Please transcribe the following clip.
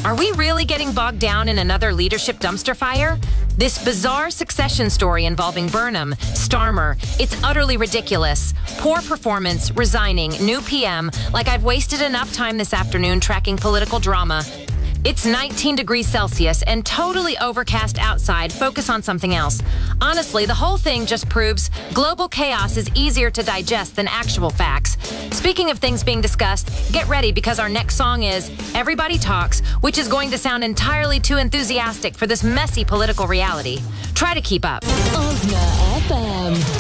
Are we really getting bogged down in another leadership dumpster fire? This bizarre succession story involving Burnham, Starmer, it's utterly ridiculous. Poor performance, resigning, new PM, like I've wasted enough time this afternoon tracking political drama. It's 19 degrees Celsius and totally overcast outside. Focus on something else. Honestly, the whole thing just proves global chaos is easier to digest than actual facts. Speaking of things being discussed, get ready because our next song is Everybody Talks, which is going to sound entirely too enthusiastic for this messy political reality. Try to keep up. Osna FM.